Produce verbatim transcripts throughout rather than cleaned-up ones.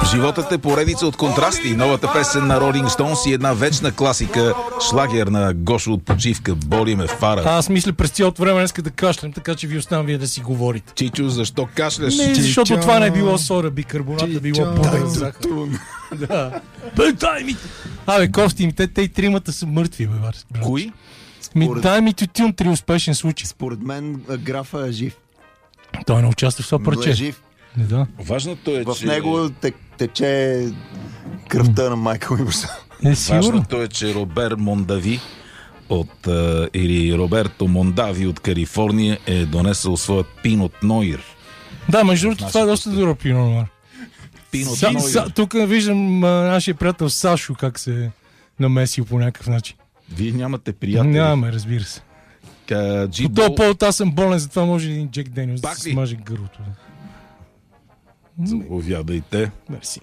Животът е поредица от контрасти. Новата песен на Rolling Stones и една вечна класика, шлагер на Гошо от почивка. Боли ме фара. Аз мисля през цялото време днеска да кашлям, така че ви оставам вие да си говорите. Чичо, защо кашляш? Не, защото Чичо... това не е било сода, бикарбоната, било пудър захар. Да. Дай ми! Абе, кофти ми, те, те и тримата са мъртви, бе, Варс. Кои? Ми, Според... дай ми тютюн, три успешен случай. Според мен графа е жив. Той не участва в това парче. е жив. Не, да. Важното е, в че... него те, тече кръвта на майка ми. Е, сигурно. Важното е, че Робер Мондави от, а, или Роберто Мондави от Калифорния е донесъл своят пинот Нойер. Да, между другото, това е доста добро пинот Нойер. Пинот Нойер. Тук виждам а, нашия приятел Сашо как се е намесил по някакъв начин. Вие нямате приятели. Нямаме, разбира се. Ка, по този повод аз съм болен, затова може един Джек Дениус да се смаже гърлото. Заповядайте. Мерси.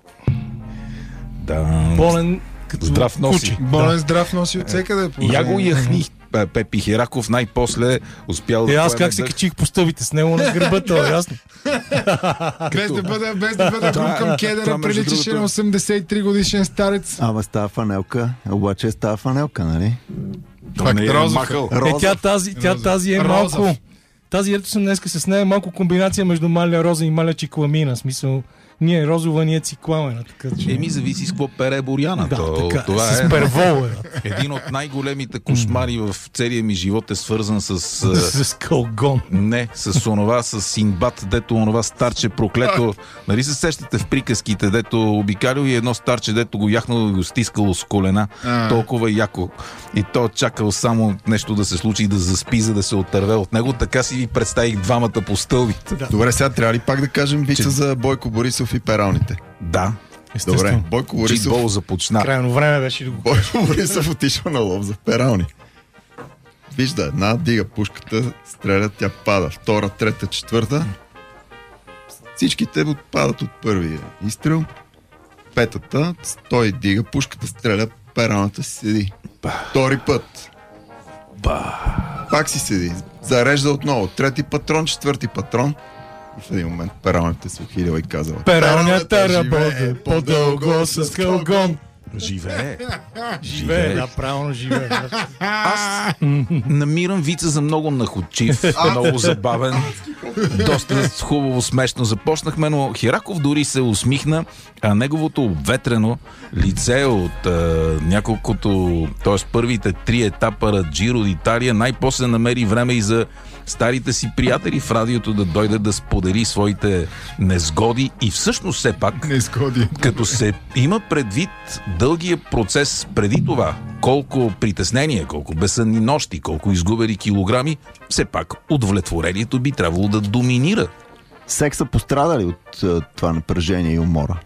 Да. Болен като здрав носи. Кучи. Болен да. Здрав носи от всекъде. Я го яхни Пепи Хераков, най-после успял да... Е, аз как се качих по стъбите с него на гърба, това ясно. Без да бъде, без да бъде груб към кедъра, приличаше на осемдесет и три годишен старец. Ама става фанелка, обаче става фанелка, нали? Това не е махъл. Е, тя тази, тя тази е малко... Тази, ето съм днеска с нея, малко комбинация между маля роза и маля чикламина. В смисъл, ние розова, ние цикламена. Така, че... Еми, зависи с какво пере Боряна. Да, То, така, това с е первол е. един от най-големите кошмари в целия ми живот е свързан с... С кългон. Не, с онова, с Синбад, дето онова старче проклето. Нали се сещате в приказките, дето обикалил и едно старче, дето го яхнало и го стискало с колена. А. Толкова яко. И то чакал само нещо да се случи и да заспи, за да се отърве от него. Така си ви представих двамата по стълбите. Да. Добре, сега трябва ли пак да кажем вица че... за Бойко Борисов и пералните? Да. Добре, Бойко Борисов... Читбол започна. Крайно време беше да го... Бойко Борисов отишъл на лов за перални. Вижда, една дига пушката, стреля, тя пада. Втора, трета, четвърта. Всичките отпадат от първия изстрел. Петата, той дига пушката, стреля, пералната си седи. Втори път. Ба. Пак си седи. Зарежда отново. Трети патрон, четвърти патрон. И в един момент пералната се ухилила и казала: пералнята работа по-дълго с кългон. Живее. Живее, да, правилно живее. Аз намирам вица за много находчив, много забавен, доста хубаво смешно започнахме, но Хераков дори се усмихна, а неговото обветрено лице от а, няколкото, т.е. първите три етапа на Джиро d'Italia най-после намери време и за старите си приятели в радиото да дойде да сподели своите незгоди и всъщност все пак, незгоди. Като се има предвид дългия процес преди това, колко притеснения, колко безсънни нощи, колко изгубени килограми, все пак удовлетворението би трябвало да доминира. Секса пострада ли от uh, това напрежение и умора?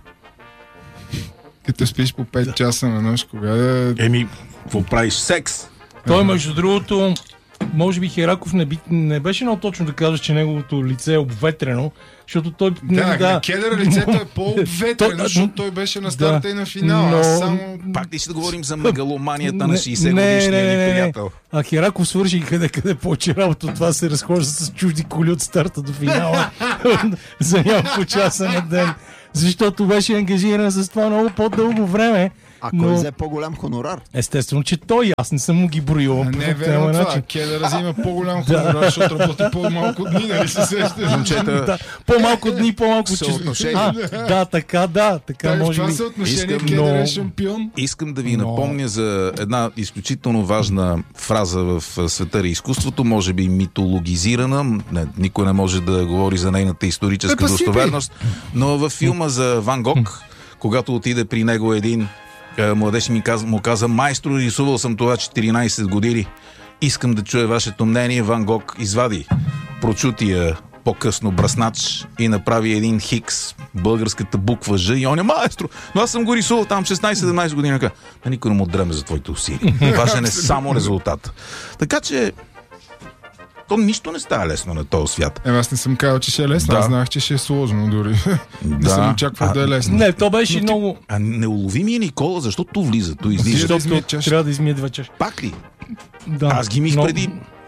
Като спиш по пет часа на нощ, кога да... Еми, какво правиш? Секс? Той, между другото, може би Хераков не, би, не беше много точно да кажеш, че неговото лице е обветрено, защото той... Да, да, на Кедър лицето е по-обветрено, защото той беше на старта да, и на финала. Но... Само... Пак ли ще да говорим за мегаломанията на шейсет годишния ни приятел? А Хераков свърши къде-къде повече работа. Това се разхожда с чужди коли от старта до финала за няколко часа на ден. Защото беше ангажиран с това много по-дълго време. А кой но... взе по-голям хонорар? Естествено, че той, аз не съм му ги броил. Не е верно това. Кедър взима по-голям хонорар, да. Защото работи по-малко дни, нали се сещаш? Да, по-малко дни, по-малко съотношение. А, да, така, да. Така може би. Съотношение Кедър е шампион. Искам да ви но... напомня за една изключително важна фраза в света на изкуството, може би митологизирана. Не, никой не може да говори за нейната историческа достоверност, но във филма за Ван Гог, когато отиде при него един младеж ми каза, му каза: майстро, рисувал съм това четиринайсет години. Искам да чуя вашето мнение. Ван Гог извади прочутия по-късно бръснач и направи един хикс, българската буква Ж, и он е: майстро, но аз съм го рисувал там шестнайсет-седемнайсет години. А никой не му дреме за твоите усилия. Важен е само резултат. Така че то нищо не става лесно на този свят. Е, аз не съм казал, че ще е лесно, да. Аз знах, че ще е сложно дори. Да. Не съм очаквал а, да е лесно. Не, то беше но много... А неуловимия Никола, защо то влиза? То излиза. Защото да трябва да измие два чаши. Пак ли? Да. Аз ги мих но... преди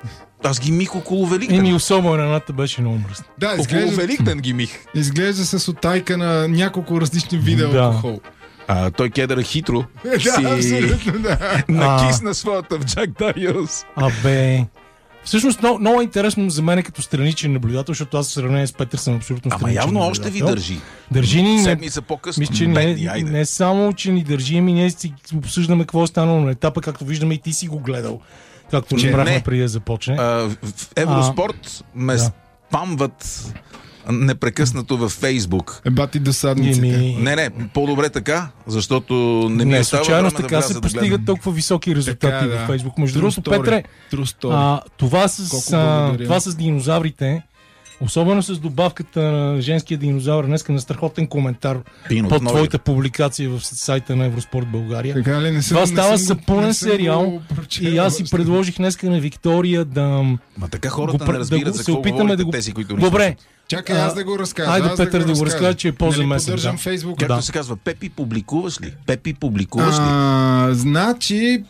Аз ги мих около Великден. Еми особено едната беше много мръсна. Да, Около изглежда, Великден ги мих. изглежда с отайка на няколко различни вида Да. алкохол. А, той кедъра хитро Да, си абсолютно, да. накисна своята в Джак Дариус. Абе... Всъщност много, много е интересно за мен като страничен наблюдател, защото аз в сравнение с Петър съм абсолютно Ама страничен явно наблюдател. още ви държи. Държи ни... не- Седмица по-късно. Мисля, че Бедни, не, айде. не само, че ни държи, ами ние си обсъждаме какво е станало на етапа, както виждаме и ти си го гледал. Както Че разбрахме не. преди да започне. А, в в Евроспорт ме да. спамват непрекъснато във Фейсбук. Еба ти досадниците. Еми, Не, не, по-добре така, защото не ми не, остава случайно време да така вляза се да постигат гледам. толкова високи резултати Така е, да. във Фейсбук. Между True другото, story. Петре, True story. а, това, с, Колко а, благодаря. това с динозаврите, особено с добавката на женския динозавър, днеска на страхотен коментар Пин от под ноги. твоята публикация в сайта на Евроспорт България. Така ли? Не съм, Това не става съм го- сапунен не съм сериал го прочел и аз си още. предложих днеска на Виктория да... Ма така хората го пр- не разбират да го- за се какво опитаме говорите да го- тези, които ни Добре, слушат. Чакай, аз да го разкажа. Айде, аз Петър, да го разкажа, че е по-заместен, Нали, поддържам да. Фейсбук. Както Да. се казва, Пепи, публикуваш ли? Пепи, публикуваш ли? А, значи,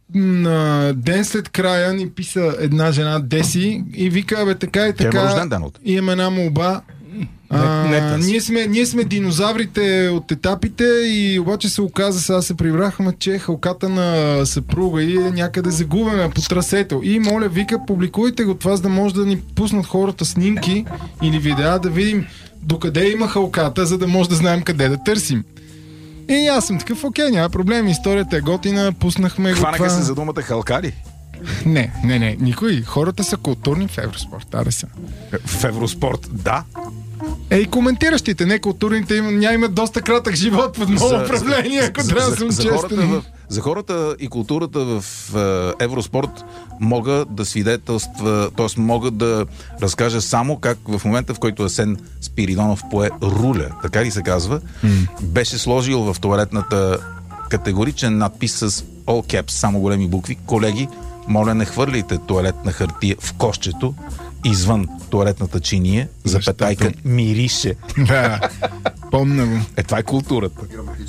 на ден след края ни писа една жена Деси и вика, бе, така и Тя има така. рожден ден от. Имам една молба. А, не тази. ние, сме, ние сме динозаврите от етапите и обаче се оказа, сега се прибрахме, че халката на съпруга и е някъде загубена по трасето. И моля, вика, публикуйте го това, за да може да ни пуснат хората снимки или видеа, да видим докъде има халката, за да може да знаем къде да търсим. И аз съм такъв, окей, няма проблем, историята е готина, пуснахме го Хванаха това. се за думата халкари. Не, не, не, никой. Хората са културни в Евроспорт, аре са. В Евроспорт, да. Е, и коментиращите, не културните, им, няма имат доста кратък живот под много За- управление, ако за- трябва да за- съм за хората честен. в- За хората и културата в е, Евроспорт мога да свидетелства, т.е. мога да разкажа само как в момента, в който Асен Спиридонов пое руля, така ли се казва, беше сложил в тоалетната категоричен надпис с all caps, само големи букви. Колеги, моля, не хвърляйте тоалетна хартия в кошчето извън тоалетната чиния, запетайка мирише. Да, помня го. Е, това е културата.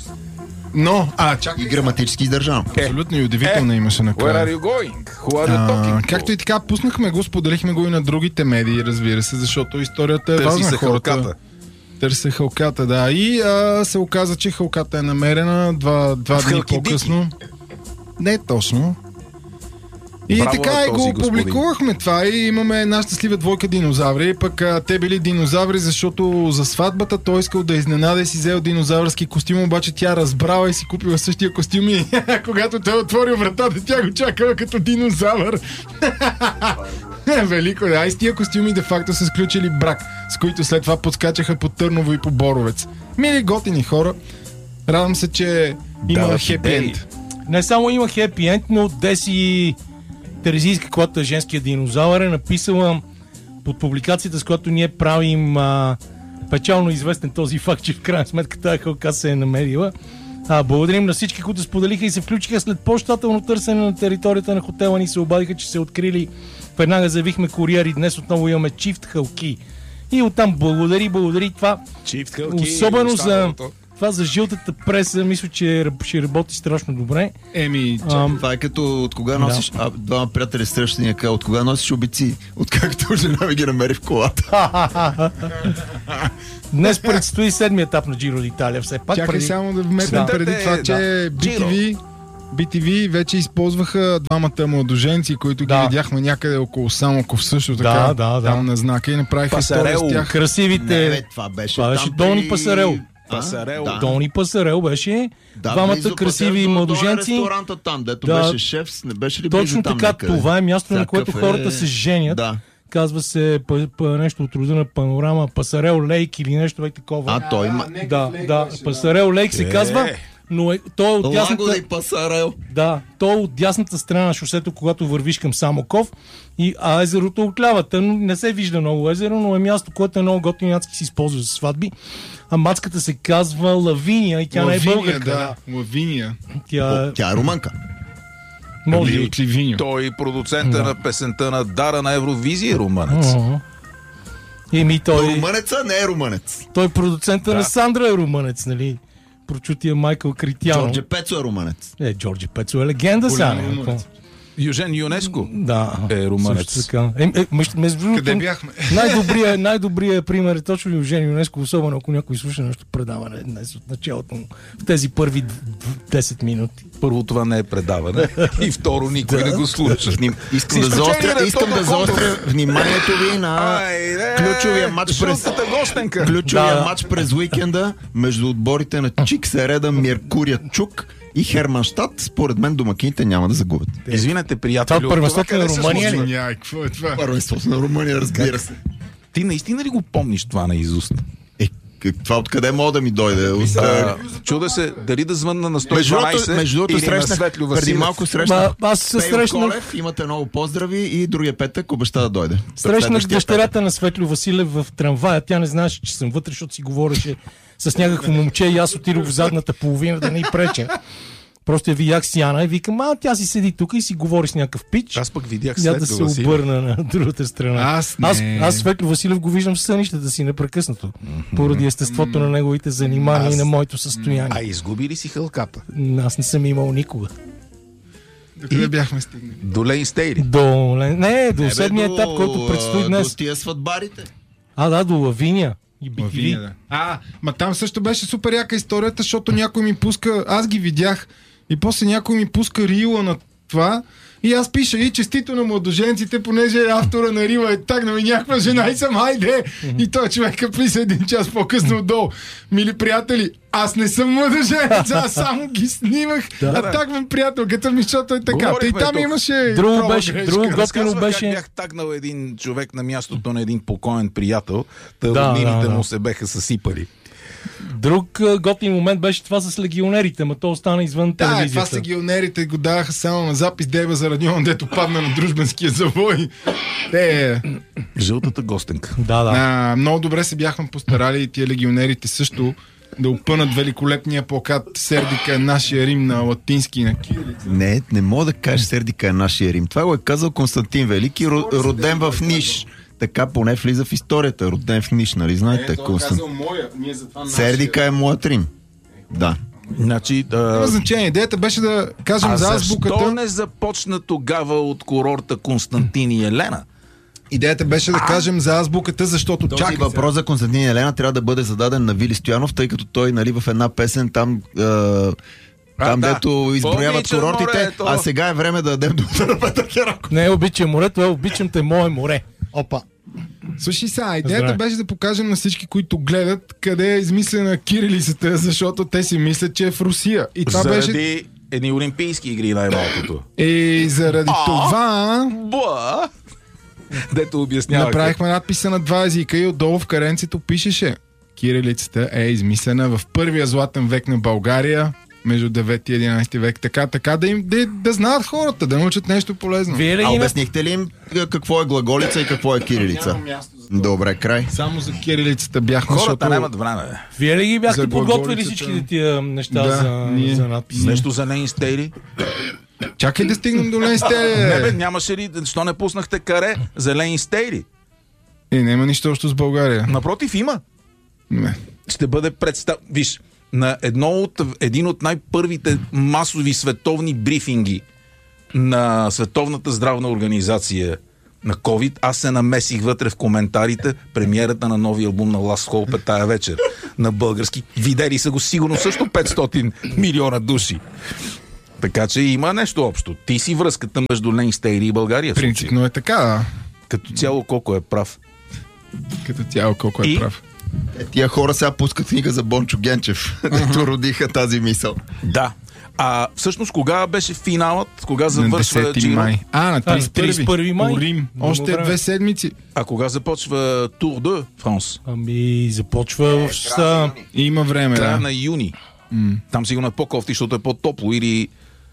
Но, а, чакай, И граматически издържано. абсолютно и удивително имаше Where are накрая. you going? Who are you А, talking to? както и така, пуснахме го, споделихме го и на другите медии, разбира се, защото историята е Търси важна. се хората. халката. Търси халката, да. И а, се оказа, че халката е намерена два, два В дни Халкидики. по-късно. Не точно. И Браво така на и този го господин. публикувахме това и имаме една щастлива двойка динозаври, пък а, те били динозаври, защото за сватбата той искал да изненада и си взел динозавърски костюм, обаче тя разбрала и си купила същия костюм и когато той отворил вратата, тя го чакала като динозавър. Велико, да. И с тия костюми де-факто са сключили брак, с които след това подскачаха по Търново и по Боровец. Мили готини хора, радвам се, че има Дават хепи идеи. енд. Не само има хепи енд, но Деси Терезийска, която е женския динозавър, е написала под публикацията, с която ние правим а, печално известен този факт, че в крайна сметка тази халка се е намерила. А, благодарим на всички, които споделиха и се включиха след по-щателно търсене на територията на хотела ни. Се обадиха, че се открили. Веднага заявихме куриери. Днес отново имаме чифт халки. И оттам благодари, благодари това. Чифт халки, Особено за, останалото. това за жълтата преса, мисля, че ще работи страшно добре. Еми, Ам, Това е като от кога носиш... А, двама приятели срещани яка, от кога носиш обици? Откакто жена ми ги намери в колата. Днес предстои седмият етап на Джиро d'Italia. Все пак чакай преди... само да вметна Да. преди това, Да. че би ти ви би ти ви вече използваха двамата младоженци, които Да. ги видяхме някъде около Самоков също така, Да, да, да. там на знака и направиха Пасарел. история с тях. Красивите... Не, бе, това беше Това беше там Тони при- Пасарел. А? Пасарел. Да. Тони Пасарел беше. Да, двамата близо красиви Пасарел до- младоженци. до ресторанта там, дето Да. беше шеф, не беше ли близо Точно там така, някъде? това е място, на Всякакъв което хората е- се женят. Да. Казва се па, па, нещо от рода на Панорама, Пасарел Лейк или нещо е такова. А, той има... да, да, Пасарел Лейк се Е. казва, но е, той е от Лаго дясната... и Пасарел. Да, той е от дясната страна на шосето, когато вървиш към Самоков, и, а езерото е отлява. Та не се вижда много езеро, но е място, което е много готино, адски се използва за сватби. А мацката се казва Лавиния и тя не е Лавиния, българка. да. Лавиния. Тя Тя е румънка. може Или би. от Ливиньо. Той продуцента Да. на песента на Дара на Евровизия, румънец. Ага. Еми той, Румънеца не е румънец. той е продуцента Да. на Сандра е румънец, нали? Прочутия Майкъл Критяно. Джордже Пецо е румънец. Е, Джорджи Пецо е легенда сега. Голям не? румънец. Южен Юнеско Да. е румънец. Също така. Е, е, между, между другото, Къде бяхме? най-добрият, най-добрият пример е точно Южен Юнеско, особено ако някой слуша нещо предаване днес от началото му, в тези първи десет минути. Първо, това не е предаване. И второ, никой не го слуша. Вним... Искам, С да изключение заостря, на искам Тома да заостря вниманието ви на Айде, ключовия матч през... жълтата гостенка. ключовия Да, да. матч през уикенда между отборите на Чик Середа, Меркурия Чук и Херманштадт. Според мен домакините няма да загубят. Извинете, приятели. Това първенството на Румъния ли? Извинявай, какво е това? Първенството на Румъния, разбира се. Ти наистина ли го помниш това наизуст? Е, как- това откъде мога да ми дойде? От, А, чуда се дали да звънна на сто и Между другото, дванайсет между другото или на срещнах, Светлю преди Василев. малко срещнах Ма, аз се Пейо срещнах- Колев, имате много поздрави и другия петък обеща да дойде. Срещнах Следващия дъщерята на Светлю Василев в трамвая. Тя не знаеше, че съм вътре, защото си говореше с някакво момче и аз отидох в задната половина да не й преча. Просто я видях с Яна и викам, а тя си седи тук и си говори с някакъв пич. Аз пък видях Я да Светлю се Василев. обърна на другата страна. Аз не. аз, аз Светлю Василев го виждам в сънищата си непрекъснато. Поради естеството на неговите занимания Аз- и на моето състояние. А изгуби ли си хълката? Аз не съм имал никога. Докъде бяхме стигнали? До Лейн Стейли. До, не, до Не, бе, седмия до, етап, който предстои а, днес. До тия сватбарите. А, да, до Лавиния и Бикили. Лавиния, да. А, ма там също беше супер яка историята, защото някой ми пуска, аз ги видях и после някой ми пуска рила на това и аз пиша и честито на младоженците, понеже автора на рила е тагна ми някаква жена и съм, хайде! И той човека плиса един час по-късно отдолу. Мили приятели, аз не съм младоженец, аз само ги снимах, а тагвам приятелката ми, защото е така. Та и Говорихме там тук. имаше Друго проба беше- грешка. друго готино Разказвах беше- как бях тагнал един човек на мястото на един покоен приятел, та Да, роднините да, да. му се беха съсипали. Друг а, готин момент беше това с легионерите, ма то остана извън Да, е, това телевизията. са гионерите, го даваха само на запис Дева за радион, дето падна на дружбенския завой. Те, Жълтата гостенка. Да, да. а, много добре се бяхме постарали и тия легионерите също да опънат великолепния плакат Сердика е нашия Рим на латински и на кирилица. Не, не мога да кажеш Сердика е нашия Рим. Това го е казал Константин Велики, ро- роден в Ниш. Така поне влиза в историята. Роден в Ниш, нали знаете? Константин. моя, ние затова Сердика е моят Рим. Да. Значи, Няма а, значение. Идеята беше да кажем а за защо азбуката. не започна тогава от курорта Константин и Елена? Идеята беше да кажем за азбуката, защото Този чакай въпрос за Константин и Елена трябва да бъде зададен на Вили Стоянов, тъй като той, нали, в една песен там... А, там, да. дето изброяват Обичам курортите, морето. а сега е време да дадем думата на Петър Хераков. Не обичам морето, а обичам те мое море. Опа. Слушай сега, идеята Здравей. беше да покажем на всички, които гледат, къде е измислена кирилицата, защото те си мислят, че е в Русия. И това Заради беше... едни олимпийски игри най-малкото. И заради А? това Буа! Дето обяснявах. направихме надписа на два езика и отдолу в каренцето пишеше: кирилицата е измислена в първия златен век на България, между девети и единайсети век. Така, така да им да, да знаят хората, да научат нещо полезно. Вие ли А ги на... обяснихте ли им а, какво е глаголица и какво е кирилица? Добре, край. Само за кирилицата бяхме, Хората защото... нямат време. бе. Вие ли ги бяхте За подготвили глаголицата. всичките тия неща Да, за, ние. за надписи? Нещо за Лейн Стейли? Чакай да стигнем до Ленсте. Не бе, нямаше ли, защо не пуснахте каре за Лейн Стейли? Е, няма нищо общо с България. Напротив, има. Не. Ще бъде представ... Виж, на едно от, един от най-първите масови световни брифинги на Световната здравна организация на COVID, аз се намесих вътре в коментарите. Премиерата на новия албум на Last Hope е тая вечер на български. Видели са го сигурно също петстотин милиона души. Така че има нещо общо. Ти си връзката между Лейн Стейли и България. в случая. Принципно е така, да. Като цяло колко е прав. Като цяло колко е И? прав. Е, тия хора сега пускат книга за Бончо Генчев, дето родиха тази мисъл. Да. А всъщност кога беше финалът? Кога На завършва десети Джиро? май. А, на А, на тридесет и първи. тридесет и първи май. По Рим. Много Още време. две седмици. А кога започва Тур де Франс? Ами, започва в... са- И има време, Края да. на юни. Там сигурно е по-кофти, защото е по-топло или...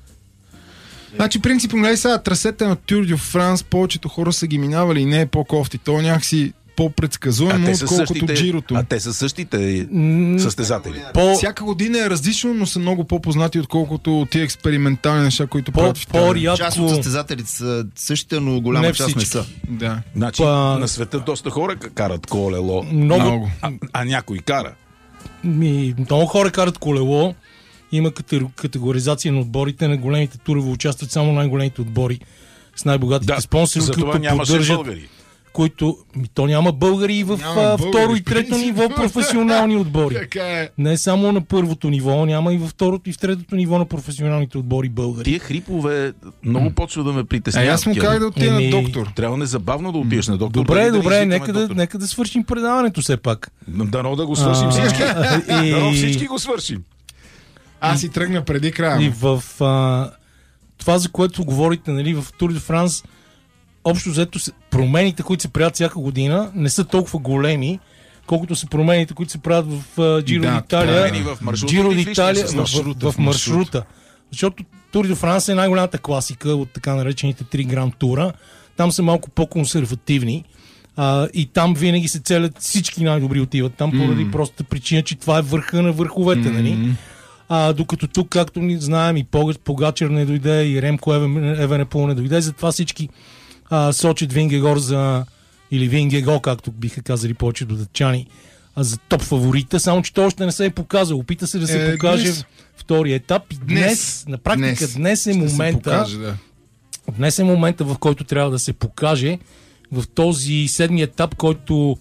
Значи, принципно, гледай сега, трасета на Тур де Франс, повечето хора са ги минавали и не е по-кофти. То е някакси по-предсказуемо, А те са отколкото същите, Джирото. а те са същите М, състезатели. По, Всяка година е различно, но са много по-познати, отколкото тия експериментални неща, които по, правят в Италия. Част от по-рядко... състезателите са същите, но голяма Не част не всички. са. Да. Значи Па- на света доста хора карат колело, Много, Много. а, а някой кара. ми, много хора карат колело има категоризация на отборите, на големите турове участват само най-големите отбори с най-богатите да, спонсори, които поддържат, българи. които... Ми, то няма българи и в няма а, българи, второ и трето ниво професионални отбори. Така е. Не само на първото ниво, няма и във второто и в третото ниво на професионалните отбори българи. Тия хрипове много почва да ме притесняват. А аз му как да отида Еми... на доктор. Трябва незабавно да отидеш на доктор. Добре, да добре, да нека да, нека да свършим предаването все пак. Дано да го свършим А, всички. и- Дано всички го свършим. Аз си тръгна преди края. И му. в а, това, за което говорите, нали, в Тур де Франс, общо взето се- промените, които се правят всяка година, не са толкова големи, колкото са промените, които се правят в а, Джиро Да, d'Италия. промени в маршрута Джиро или в d'Италия личния в, състав? в, в маршрута. Защото Тур де Франс е най-голямата класика от така наречените три гранд тура. Там са малко по-консервативни. А, и там винаги се целят всички най-добри отиват там, поради mm. простата причина, че това е върха на върховете, mm. нали? А, докато тук, както ни знаем, и Погачар не дойде, и Ремко Евенепол не дойде, затова всички а, сочат Вингегор за, или Вингего, както биха казали повечето датчани, а, за топ фаворита, само че той още не се е показал. Опита се да се Е, покаже днес. втори етап и днес, Днес. на практика Днес. днес е Ще се момента, покаже, да. днес е момента, в който трябва да се покаже в този седми етап, който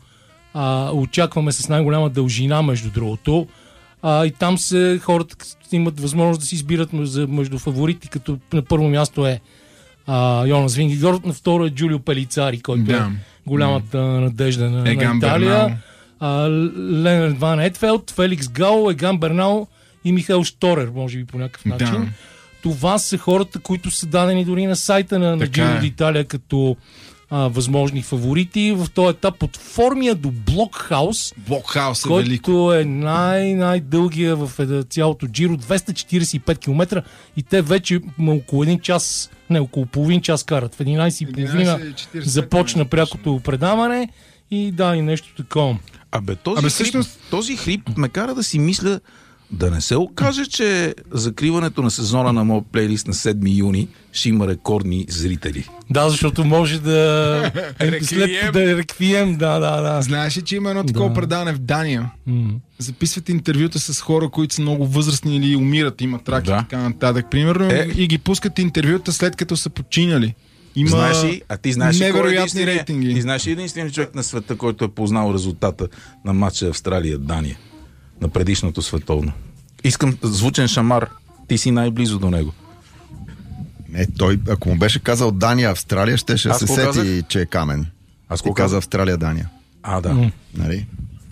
а, очакваме с най-голяма дължина, между другото. А, и там се хората имат възможност да си избират между, между фаворити, като на първо място е а, Йонас Вингегор, на второ е Джулио Пелицари, който Да. е голямата mm. надежда на, на Еган Италия. Бернал. А, Ленард Ван Етфелд, Феликс Гал, Еган Бернал и Михаил Шторер, може би по някакъв начин. Да. Това са хората, които са дадени дори на сайта на, на Така Giro е. d'Italia като а, възможни фаворити. В този етап от Формия до Блокхаус, Блокхаус е велико. който е най- най-дългия в е, цялото Giro, двеста четиридесет и пет километра, и те вече м, около един час, не, около половин час карат. В единайсет и половина единайсет и четиридесет и пет започна минути. прякото предаване и да, и нещо такова. Абе, този, Абе, хрип, всъщност- този хрип ме кара да си мисля да не се окаже, че закриването на сезона на моят плейлист на седми юни ще има рекордни зрители. Да, защото може да... Реквием. след да е реквием, да, да, да. Знаеш ли, че има едно такова Да. предаване в Дания? М. Записват интервюта с хора, които са много възрастни или умират, имат рак Да. и така нататък. Примерно, Е. и ги пускат интервюта след като са починали. Има Знаеш ли, а ти знаеш ли кой е невероятни единственият- рейтинги. Ти знаеш ли единственият човек на света, който е познал резултата на матча Австралия-Дания на предишното световно? Искам звучен шамар. Ти си най-близо до него. Е, той, ако му беше казал Дания, Австралия, щеше да Аз се какво сети, казах? че е камен. Аз Ти какво каза казах? Австралия, Дания. А, да. М. Нали?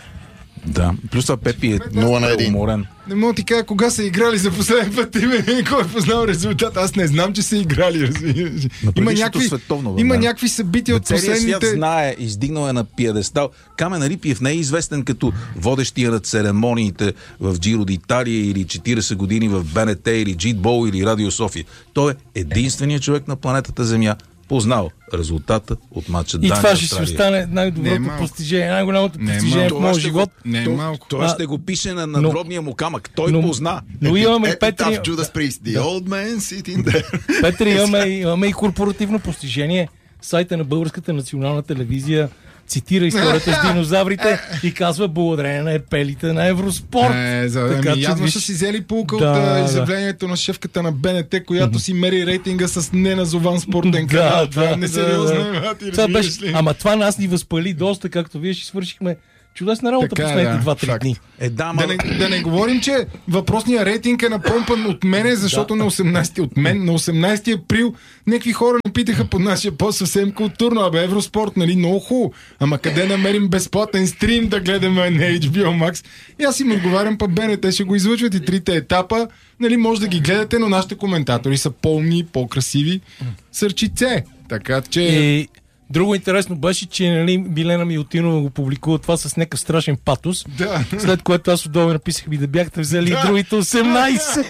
Да. Плюс това Пепи е Нула на един. уморен. Не мога ти кажа кога са играли за последен път и кой е познал резултат. Аз не знам, че са играли. Разбираш. На Има предишното някакви, световно, бе, има да. някакви събития от Целият свят последните... знае, издигнал е на пиедестал. Камен Рипиев не е известен като водещия на церемониите в Giro d'Italia или четиридесет години в БНТ или Джитбол или Радио София. Той е единственият човек на планетата Земя, познал резултата от матча И Дания това ще си Австралия. остане Не е най-доброто малко. постижение, най-голямото Не е постижение малко. в Това моя ще живот. го- Не е то- малко. Той А, ще го пише на но- надгробния му камък. Той но- позна. Но имаме и Петри, Epitaph Judas Priest. The old man sitting there. Петри имаме, имаме и корпоративно постижение. Сайта на Българската национална телевизия цитира историята с динозаврите и казва благодарение на епелите на Евроспорт. Е, за, Така ами, че явно виж- са си взели полука Да, от а, да. изявлението на шефката на БНТ, която си мери рейтинга с неназован спортен Да, канал. да, Това е да, несериозно. да. брат, и Това разбираш беше, ли? ама това нас ни възпали доста, както вие ще свършихме чудесна работа Така е, последните да, два-три факт. дни. Е, да, ма... Да не, да не говорим, че въпросният рейтинг е напомпан от мене, защото на осемнайсети от мен, на осемнайсети април някакви хора не питаха под нашия пост съвсем културно. Абе, Евроспорт, нали, много хубаво. Ама къде намерим безплатен стрим да гледаме на Ейч Би О Max? И аз им отговарям, па БНТ те ще го излъчват и трите етапа. Нали, може да ги гледате, но нашите коментатори са пълни, по-красиви. Сърчице. Така че... И друго интересно беше, че нали, Билена Милутинова го публикува това с някакъв страшен патос, Да. след което аз отдолу написах ми да бяхте взели и другите осемнайсет.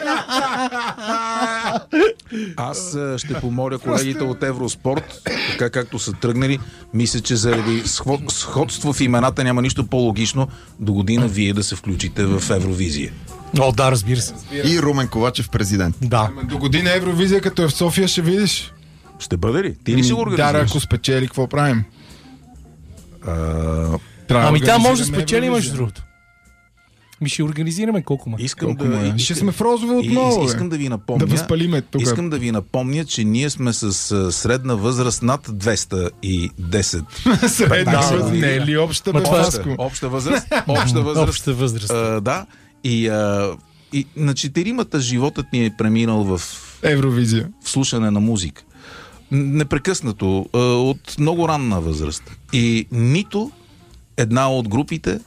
Аз а, ще помоля колегите от Евроспорт, така както са тръгнали. Мисля, че заради сход- сходство в имената няма нищо по-логично до година вие да се включите в Евровизия. О, да, разбира се. И Румен Ковачев президент. Да. Ама до година Евровизия, като е в София, ще видиш. Ще бъде ли? Ти ли си го Да, организираш? ако спечели, какво правим? А, Трябва Ами да тя може да организираме спечели, между Евровизия. другото. Ми ще организираме колко ма. Искам Колко ма е? да, Ще сме в розово отново, и, бе. искам да ви напомня, Да възпалиме тук. искам да ви напомня, че ние сме с а, средна възраст над двеста и десет. Средна Да, възраст, да. не е ли обща, бе, Ма това е- Васко? Обща възраст. Обща възраст. Обща възраст. А, да. И, а, и на четиримата животът ни е преминал в, Евровизия. в слушане на музика. Непрекъснато, а, от много ранна възраст. И нито една от групите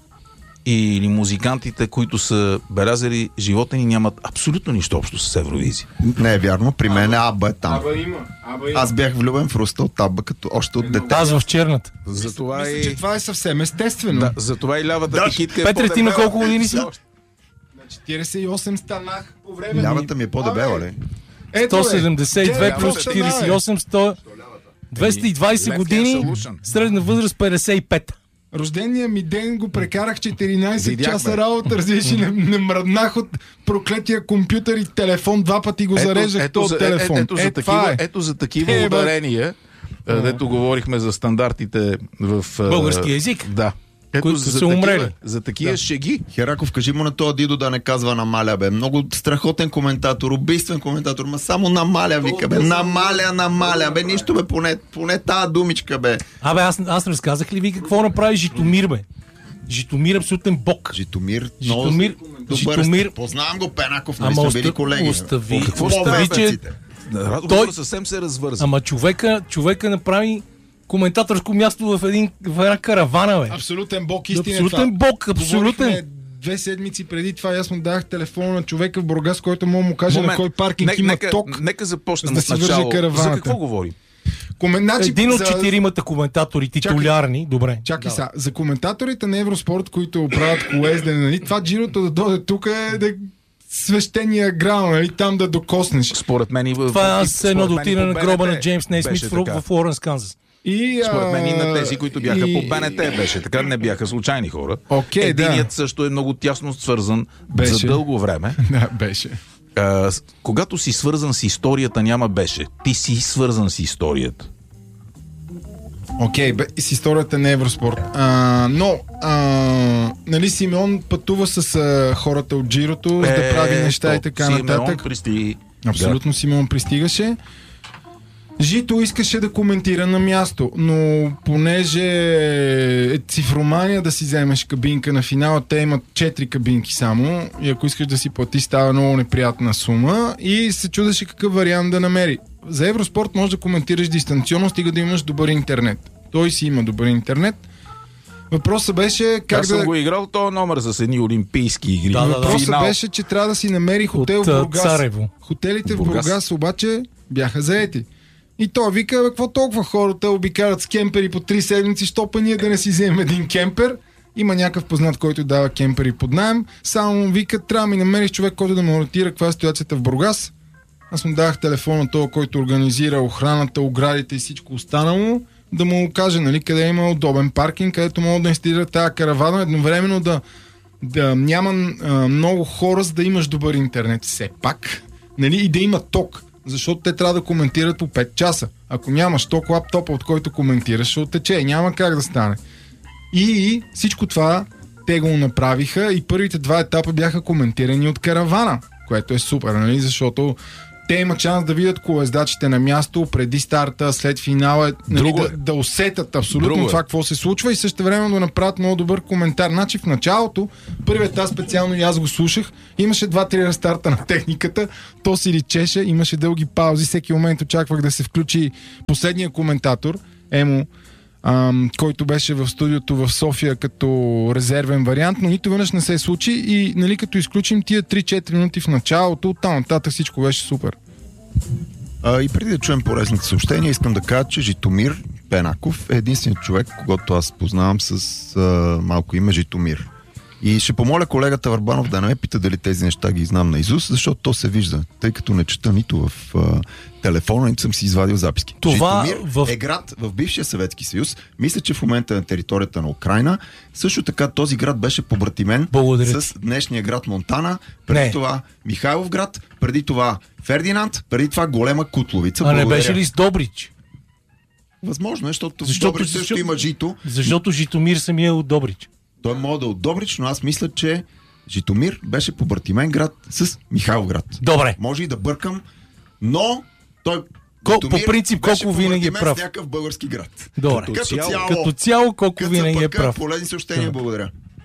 или музикантите, които са белязали живота ни, нямат абсолютно нищо общо с Евровизия. Не е вярно, при мен Абба е там. Аба има, аба има. Аз бях влюбен в Руста от Абба, като още от дете. Аз в черната. Затова Мисля, и... че това е съвсем естествено. Да, затова и лявата Да, ти китка е Петре, ти на по-дебела. колко години си? На четиридесет и осем станах по време. Лявата ми е по-дебела, Абе, ли? ето, бе. сто седемдесет и две Те, плюс какво четиридесет и стана, осем, сто... двеста и двадесет Left hand години, solution. средна възраст петдесет и пет. бе? Рождения ми ден го прекарах четиринадесет Видяхме. часа работа, разбираш, и не, не мръднах от проклетия компютър и телефон, два пъти го зареждах този за, телефон. Е, ето, за е, това такива, е. ето за такива Е, бе. ударения, а, дето говорихме за стандартите в... а, Български език. Да. Ето, Които за са такива, умрели. За такива шеги. Хераков, кажи му на този Дидо да не казва намаля, бе. Много страхотен коментатор, убийствен коментатор, ма само намаля, вика, бе. Намаля, намаля, бе. Нищо, бе, поне, поне тази думичка, бе. Абе, аз, аз разказах ли ви какво направи Житомир, бе? Житомир абсолютен бог. Житомир, Житомир, добър Житомир, сте. Познавам го, Пенаков, нали ама сме били оста- колеги. остави, Какво остави, ще че... Разговорът Той- съвсем се развърза. Ама човека, човека направи коментаторско място в, един, в една каравана, бе. Абсолютен бог, истина е Абсолютен това. бог, абсолютен. Говорихме две седмици преди това, аз му дах телефона на човека в Бургас, който мога му каже на Момент. кой паркинг Нека- има нека, ток. Нека започнем за да от си върже начало. караваната. За какво говорим? Комен... Значи, Един от за- четиримата коментатори, титулярни, добре. Чакай Да. сега, за коментаторите на Евроспорт, които правят колездене, нали, това джирото да дойде тук е да свещения грал, нали, там да докоснеш. Според мен и в... Това е и аз едно според да мен и отида по на гроба БНТ на Джеймс Нейсмит беше в, така. в Лоренс, Канзас. И, Според мен и на а, тези, които бяха и- по БНТ беше така, не бяха случайни хора. Окей, да. Единият също е много тясно свързан Беше. за дълго време. Да, беше. А, с- когато си свързан с историята, няма беше. Ти си свързан с историята. Окей, бе, и с историята на Евроспорт. А, но, а, нали, Симеон пътува с а, хората от Джирото, за да прави неща и така Симеон нататък. пристиги. Абсолютно Симеон пристигаше. Жито искаше да коментира на място, но понеже е цифромания да си вземеш кабинка на финала, те имат четири кабинки само и ако искаш да си плати, става много неприятна сума и се чудеше какъв вариант да намери. За Евроспорт можеш да коментираш дистанционно, стига да имаш добър интернет. Той си има добър интернет. Въпросът беше как Аз съм да... го играл този номер с едни олимпийски игри. Да, да, да. Въпросът Финал. беше, че трябва да си намери хотел От, в а, Бургас. Царево. Хотелите в Бургас. Бургас обаче бяха заети. И той вика, бе, какво толкова хората обикарат с кемпери по три седмици, що па ние да не си вземем един кемпер? Има някакъв познат, който дава кемпери под наем. Само му вика, трябва да ми намериш човек, който да ме ориентира каква е ситуацията в Бургас. Аз му дах телефон на този, който организира охраната, оградите и всичко останало, да му каже, нали, къде има удобен паркинг, където могат да инсталира тази каравана, едновременно да, да няма а, много хора, за да имаш добър интернет все пак, нали, и да има ток, защото те трябва да коментират по пет часа. Ако нямаш ток, лаптопа, от който коментираш, ще оттече, няма как да стане. И всичко това те го направиха и първите два етапа бяха коментирани от каравана, което е супер, нали, защото те имат шанс да видят колездачите на място преди старта, след финала, нали, Друго да, е. да усетят абсолютно Друго е. това какво се случва и също време да направят много добър коментар. Значи в началото, първият аз специално и аз го слушах, имаше два-три рестарта на техниката, то си личеше, имаше дълги паузи, всеки момент очаквах да се включи последния коментатор, Емо, ам, който беше в студиото в София като резервен вариант, но нито веднъж не се случи и нали, като изключим тия три-четири минути в началото, оттам нататък всичко беше супер. А, и преди да чуем полезните съобщения, искам да кажа, че Житомир Пенаков е единственият човек, когато аз познавам с а, малко име Житомир. И ще помоля колегата Върбанов да не ме пита дали тези неща ги знам наизуст, защото то се вижда, тъй като не чета нито в а, телефона, нито съм си извадил записки. Това Житомир в- е град в бившия Съветски съюз. Мисля, че в момента е на територията на Украйна. Също така този град беше побратимен Благодаря с днешния град Монтана, преди Не. това Михайлов град, преди това Фердинанд, преди това Голема Кутловица. А не Благодаря. беше ли с Добрич? Възможно е, защото, Защото- в Добрич също защото- има жито. Защото Житомир самия е от Добрич. Той може да е от Добрич, но аз мисля, че Житомир беше побратимен град с Михайловград. Добре. Може и да бъркам, но той Кол, Житомир по принцип, колко винаги е прав. с някакъв български град. Добре. Като, Като, цяло, като цяло, колко Къца винаги е пъка, прав. полезни съобщения, Да. благодаря.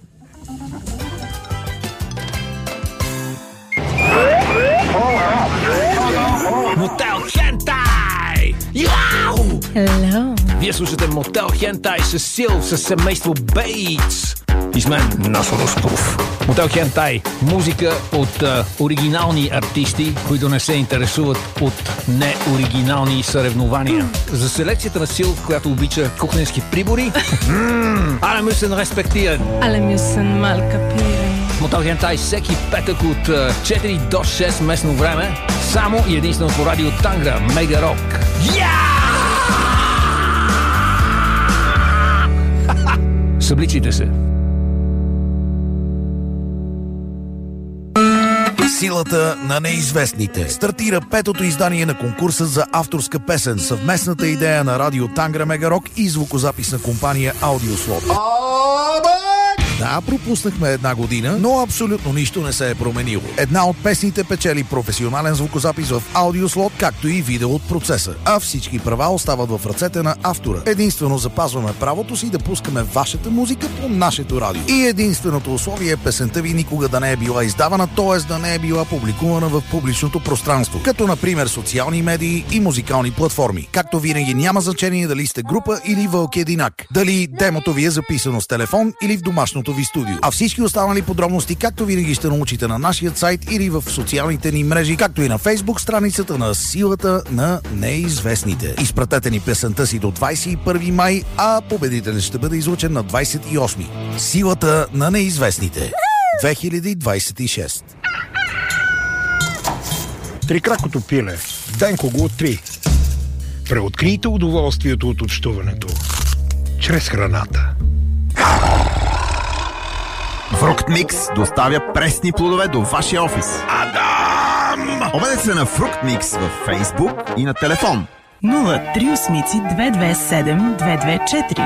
Мотел Хентай! Яу! Hello. Вие слушате Мотел Хентай с Сил, с семейство Бейтс. И с мен Насо Русков. Мотел Хентай. Музика от а, оригинални артисти, които не се интересуват от неоригинални съревнования. За селекцията на Сил, която обича кухненски прибори, але müssen respektieren. Alle müssen mal kapieren. Мотел Хентай всеки петък от а, четири до шест местно време, само и единствено по радио Тангра, Мега Рок. Събличите се. Силата на неизвестните. Стартира петото издание на конкурса за авторска песен, съвместната идея на радио Тангра Мега Рок и звукозаписна компания Аудиослот. Да, пропуснахме една година, но абсолютно нищо не се е променило. Една от песните печели професионален звукозапис в Аудиослот, както и видео от процеса. А всички права остават в ръцете на автора. Единствено запазваме правото си да пускаме вашата музика по нашето радио. И единственото условие е песента ви никога да не е била издавана, т.е. да не е била публикувана в публичното пространство, като например социални медии и музикални платформи. Както винаги няма значение дали сте група или вълк единак, дали демото ви е записано с телефон или в домашното ви студио. А всички останали подробности, както винаги ще научите на нашия сайт или в социалните ни мрежи, както и на Фейсбук страницата на Силата на неизвестните. Изпратете ни песента си до двадесет и първи май, а победителят ще бъде излучен на двадесет и осми. Силата на неизвестните. две хиляди двадесет и шеста. Трикракото пиле. Денко го откри. Преоткрийте удоволствието от общуването. Чрез храната. Фрукт Микс доставя пресни плодове до вашия офис. Адам! Обадете се на Фрукт Микс във Фейсбук и на телефон. нула три осмици две две седем две две четири.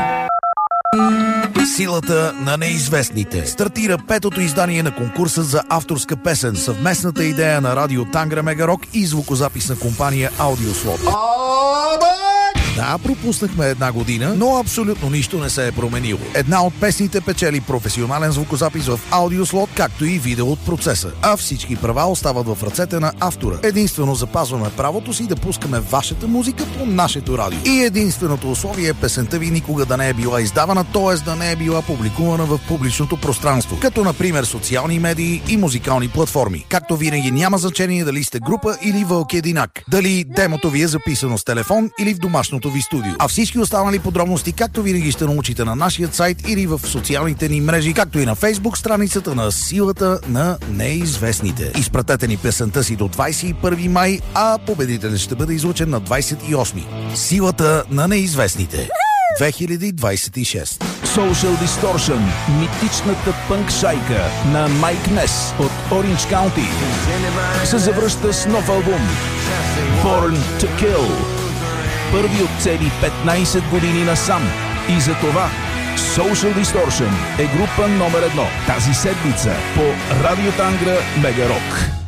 Силата на неизвестните. Стартира петото издание на конкурса за авторска песен, съвместната идея на радио Тангра Мега Рок и звукозаписна компания Аудиослот. Да, пропуснахме една година, но абсолютно нищо не се е променило. Една от песните печели професионален звукозапис в Аудиослот, както и видео от процеса. А всички права остават в ръцете на автора. Единствено запазваме правото си да пускаме вашата музика по нашето радио. И единственото условие е песента ви никога да не е била издавана, т.е. да не е била публикувана в публичното пространство, като например социални медии и музикални платформи. Както винаги няма значение дали сте група или вълк единак, дали демото ви е записано с телефон или в домашното ви студио. А всички останали подробности, както винаги ще научите на нашия сайт или в социалните ни мрежи, както и на Фейсбук страницата на Силата на неизвестните. Изпратете ни песента си до двадесет и първи май, а победителят ще бъде излучен на двадесет и осми. Силата на неизвестните. две хиляди двадесет и шеста. Social Distortion, митичната пънк шайка на Майк Нес от Ориндж Каунти, се завръща с нов албум Born to Kill. Първи от цели петнадесет години насам. И за това Social Distortion е група номер едно тази седмица по Радио Тангра Мега Рок.